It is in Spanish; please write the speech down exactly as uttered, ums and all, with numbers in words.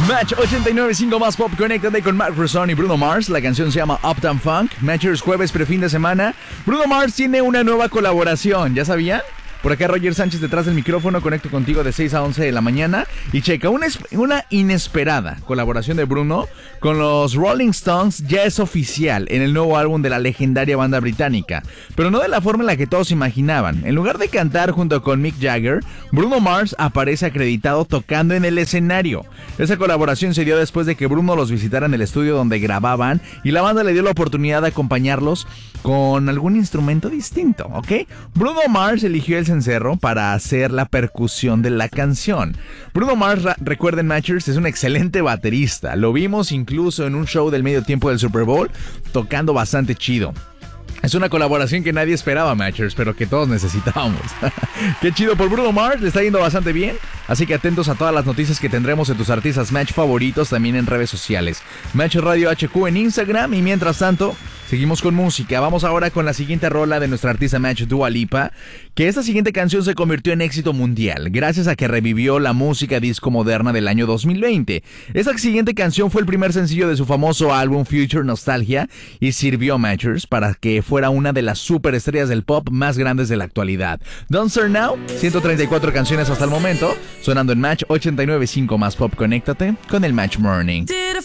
Match ochenta y nueve punto cinco más pop, conéctate con Mark Ronson y Bruno Mars. La canción se llama Uptown Funk. Matchers jueves pre-fin de semana. Bruno Mars tiene una nueva colaboración, ¿ya sabían? Por acá Roger Sánchez detrás del micrófono, conecto contigo de seis a once de la mañana. Y checa, una, una inesperada colaboración de Bruno con los Rolling Stones ya es oficial en el nuevo álbum de la legendaria banda británica. Pero no de la forma en la que todos imaginaban. En lugar de cantar junto con Mick Jagger, Bruno Mars aparece acreditado tocando en el escenario. Esa colaboración se dio después de que Bruno los visitara en el estudio donde grababan y la banda le dio la oportunidad de acompañarlos con algún instrumento distinto, ¿ok? Bruno Mars eligió el cencerro para hacer la percusión de la canción. Bruno Mars, recuerden Matchers, es un excelente baterista. Lo vimos incluso en un show del medio tiempo del Super Bowl tocando bastante chido. Es una colaboración que nadie esperaba, Matchers, pero que todos necesitábamos. Qué chido por Bruno Mars, le está yendo bastante bien. Así que atentos a todas las noticias que tendremos en tus artistas Match favoritos también en redes sociales. Match Radio H Q en Instagram y mientras tanto, seguimos con música. Vamos ahora con la siguiente rola de nuestra artista Match, Dua Lipa, que esta siguiente canción se convirtió en éxito mundial gracias a que revivió la música disco moderna del año dos mil veinte. Esta siguiente canción fue el primer sencillo de su famoso álbum Future Nostalgia y sirvió, Matchers, para que fuera una de las superestrellas del pop más grandes de la actualidad. Don't Start Now, ciento treinta y cuatro canciones hasta el momento, sonando en Match ochenta y nueve punto cinco más pop. Conéctate con el Match Morning. Did